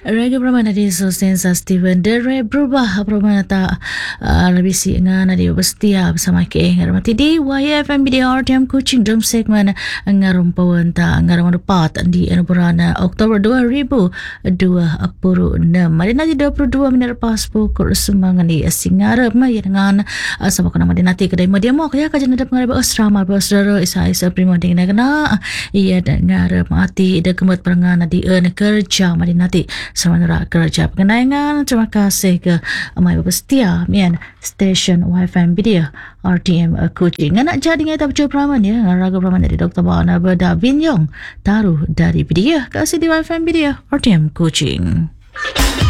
Rega Pramana di Sustensa Steven Dere berubah Pramana tak lebih si ngana di bestia bersama ke ngarmati di YFM BDR RTM coaching dalam segmen ngarum pawan ta ngarum dapat di Enburana Oktober 2026. Mari nanti 22 minit pas pukul semangat di Singarap mai dengan sama kena mari nanti kedai media mo kaya kajian ada pengarap asrama saudara isa prima dengan kena ia dan ngarap mati ada kemat perangana di kerja mari nanti sementara kerja pengenangan. Terima kasih ke Amai Bapa Setia Mian Station YFM Video RTM Coaching. Nak jadi ngata baca peraman ya. Raga peraman dari Dr. Bana Berda Binyong taruh dari video. Kasih di YFM Video RTM Coaching.